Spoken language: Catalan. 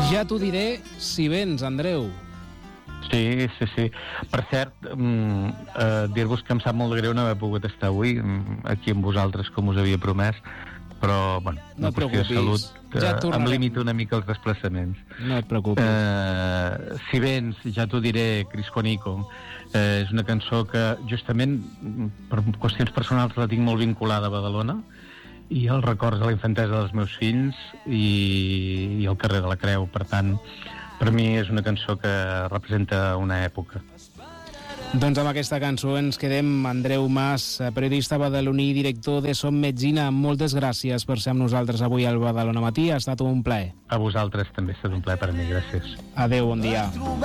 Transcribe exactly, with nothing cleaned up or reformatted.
Ja t'ho diré si vens, Andreu. Sí, sí, sí. Per cert, eh, dir-vos que em sap molt de greu no haver pogut estar avui aquí amb vosaltres, com us havia promès, però, bueno, no et preocupis. Salut, eh, ja em limito una mica els desplaçaments. No et preocupis. Eh, si vens, ja t'ho diré, Chris Juanico. Eh, és una cançó que, justament, per qüestions personals la tinc molt vinculada a Badalona, i els records de la infantesa dels meus fills i, i el carrer de la Creu. Per tant, per mi és una cançó que representa una època. Doncs amb aquesta cançó ens quedem. Andreu Mas, periodista badaloní, director de Som Metzina, moltes gràcies per ser amb nosaltres avui al Badalona Matí. Ha estat un plaer. A vosaltres també ha estat un plaer per a mi, gràcies. Adéu, bon dia.